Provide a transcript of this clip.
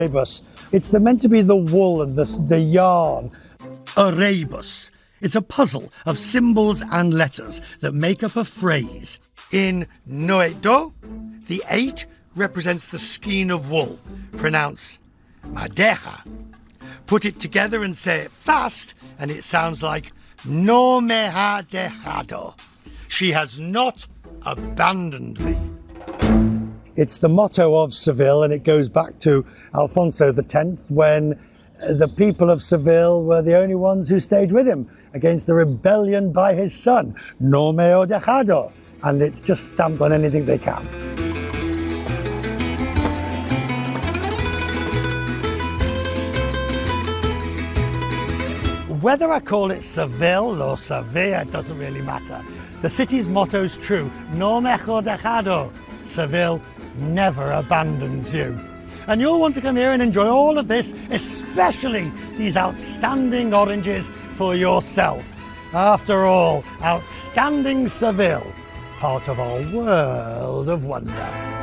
Rebus. It's meant to be the wool and the yarn. A rebus. It's a puzzle of symbols and letters that make up a phrase. In Noedo, the 8 represents the skein of wool. Pronounce madeja. Put it together and say it fast, and it sounds like No me ha dejado. She has not abandoned me. It's the motto of Seville, and it goes back to Alfonso X when the people of Seville were the only ones who stayed with him against the rebellion by his son, No me ho dejado. And it's just stamped on anything they can. Whether I call it Seville or Sevilla, it doesn't really matter. The city's motto's true, No me ho dejado. Seville never abandons you. And you'll want to come here and enjoy all of this, especially these outstanding oranges for yourself. After all, outstanding Seville, part of our world of wonder.